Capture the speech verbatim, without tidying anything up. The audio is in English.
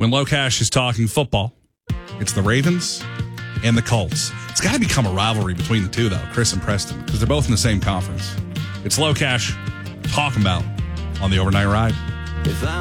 when LoCash is talking football, it's the Ravens and the Colts. It's got to become a rivalry between the two, though, Chris and Preston, because they're both in the same conference. It's LoCash talking about on the Overnight Ride. If I